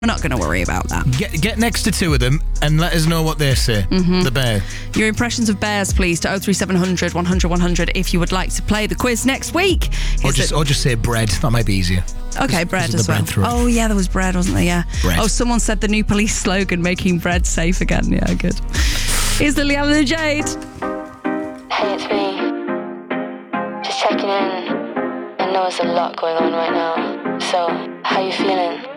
We're not going to worry about that. Get next to two of them and let us know what they say. Mm-hmm. The bear. Your impressions of bears, please, to 03700 100 100 if you would like to play the quiz next week. Or just say bread. That might be easier. Okay, bread as well. Bread oh, yeah, there was bread, wasn't there? Yeah. Bread. Oh, someone said the new police slogan, making bread safe again. Yeah, good. Here's the Leanne and the Jade. Hey, it's me. Just checking in. I know there's a lot going on right now. So, how you feeling?